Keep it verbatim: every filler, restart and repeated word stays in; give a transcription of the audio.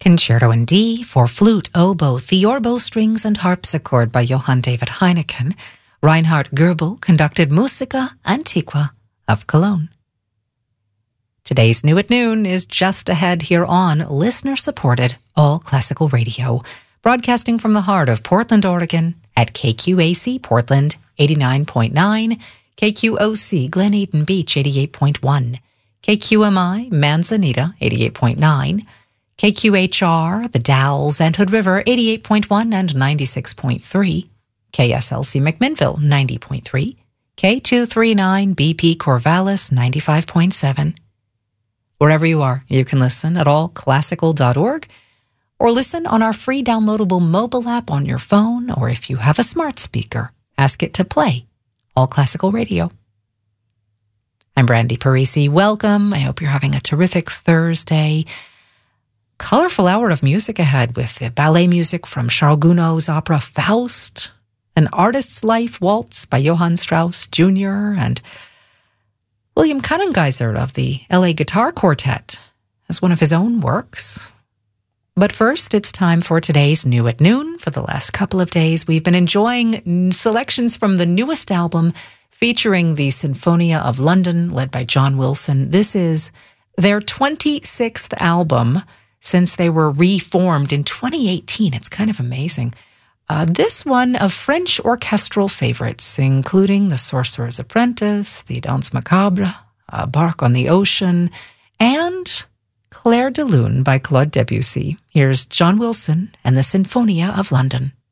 Concerto in D for flute, oboe, theorbo, strings, and harpsichord by Johann David Heineken. Reinhard Goebel conducted Musica Antiqua of Cologne. Today's New at Noon is just ahead here on listener-supported All Classical Radio, broadcasting from the heart of Portland, Oregon at K Q A C Portland eighty-nine point nine, K Q O C Glen Eden Beach eighty-eight point one, K Q M I Manzanita eighty-eight point nine, K Q H R, The Dalles and Hood River, eighty-eight point one and ninety-six point three, K S L C McMinnville, ninety point three, K two thirty-nine B P Corvallis, ninety-five point seven. Wherever you are, you can listen at all classical dot org or listen on our free downloadable mobile app on your phone, or if you have a smart speaker, ask it to play All Classical Radio. I'm Brandy Parisi. Welcome. I hope you're having a terrific Thursday. Colorful hour of music ahead with the ballet music from Charles Gounod's opera Faust, An Artist's Life Waltz by Johann Strauss Junior, and William Cunnengeiser of the L A Guitar Quartet as one of his own works. But first, it's time for today's New at Noon. For the last couple of days, we've been enjoying selections from the newest album featuring the Sinfonia of London, led by John Wilson. This is their twenty-sixth album since they were reformed in twenty eighteen. It's kind of amazing. Uh, this one of French orchestral favorites, including The Sorcerer's Apprentice, The Danse Macabre, uh, Bark on the Ocean, and Clair de Lune by Claude Debussy. Here's John Wilson and the Sinfonia of London.